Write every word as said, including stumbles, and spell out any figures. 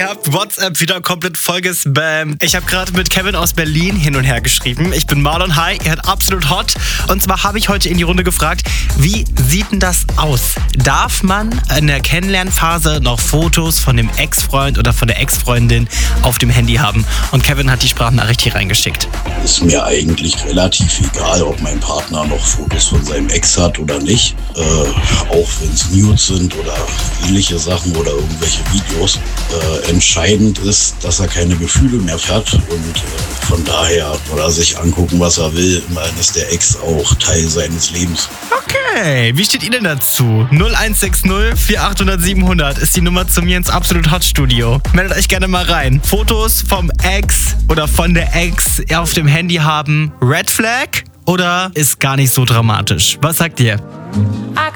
Ihr habt WhatsApp wieder komplett vollgespammt. Ich habe gerade mit Kevin aus Berlin hin und her geschrieben. Ich bin Marlon, hi, ihr seid absolut hot. Und zwar habe ich heute in die Runde gefragt, wie sieht denn das aus? Darf man in der Kennenlernphase noch Fotos von dem Ex-Freund oder von der Ex-Freundin auf dem Handy haben? Und Kevin hat die Sprachnachricht hier reingeschickt. Ist mir eigentlich relativ egal, ob mein Partner noch Fotos von seinem Ex hat oder nicht. Äh, auch wenn es Nudes sind oder ähnliche Sachen oder irgendwelche Videos. Äh, entscheidend ist, dass er keine Gefühle mehr hat und äh, von daher soll er sich angucken, was er will. Immerhin ist der Ex auch Teil seines Lebens. Okay, wie steht ihr denn dazu? null eins sechs null vier acht null null sieben null null ist die Nummer zu mir ins Absolut Hot Studio. Meldet euch gerne mal rein. Fotos vom Ex oder von der Ex auf dem Handy haben, Red Flag oder ist gar nicht so dramatisch? Was sagt ihr?